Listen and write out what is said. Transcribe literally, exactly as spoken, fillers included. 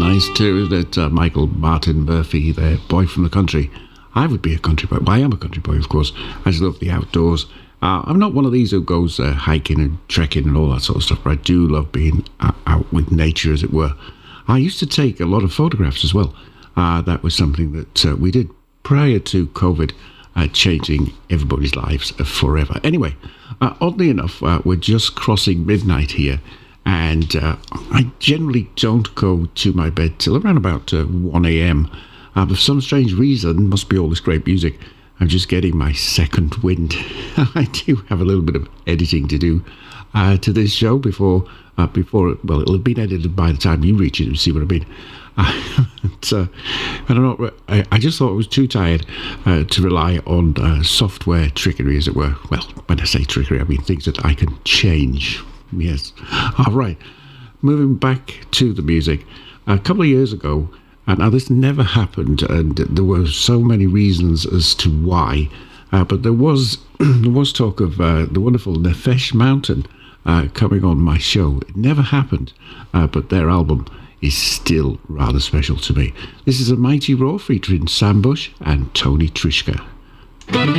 nice too, isn't it? Uh, Michael Martin Murphey there, Boy from the Country. I would be a country boy. Well, I am a country boy, of course. I just love the outdoors. Uh, I'm not one of these who goes uh, hiking and trekking and all that sort of stuff, but I do love being uh, out with nature, as it were. I used to take a lot of photographs as well. Uh, that was something that uh, we did prior to COVID uh, changing everybody's lives forever. Anyway, uh, oddly enough, uh, we're just crossing midnight here. And uh, I generally don't go to my bed till around about uh, one a.m. Uh, for some strange reason, must be all this great music, I'm just getting my second wind. I do have a little bit of editing to do uh, to this show before, uh, before well, it'll have been edited by the time you reach it, you see what I mean. Uh, but, uh, I don't know, I, I just thought I was too tired uh, to rely on uh, software trickery, as it were. Well, when I say trickery, I mean things that I can change. Yes. All right. Moving back to the music. A couple of years ago, and now this never happened, and there were so many reasons as to why, uh, but there was there was talk of uh, the wonderful Nefesh Mountain uh, coming on my show. It never happened, uh, but their album is still rather special to me. This is A Mighty Roar featuring Sam Bush and Tony Trischka.